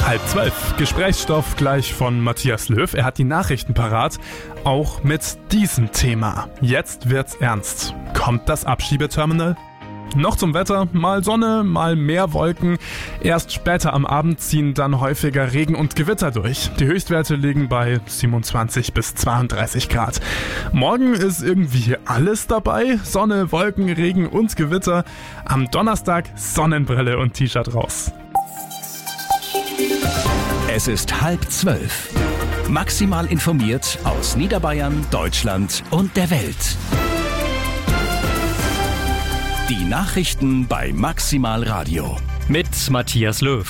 11:30. Gesprächsstoff gleich von Matthias Löw. Er hat die Nachrichten parat, auch mit diesem Thema. Jetzt wird's ernst. Kommt das Abschiebeterminal? Noch zum Wetter, mal Sonne, mal mehr Wolken. Erst später am Abend ziehen dann häufiger Regen und Gewitter durch. Die Höchstwerte liegen bei 27 bis 32 Grad. Morgen ist irgendwie alles dabei. Sonne, Wolken, Regen und Gewitter. Am Donnerstag Sonnenbrille und T-Shirt raus. Es ist 11:30. Maximal informiert aus Niederbayern, Deutschland und der Welt. Die Nachrichten bei Maximal Radio. Mit Matthias Löw.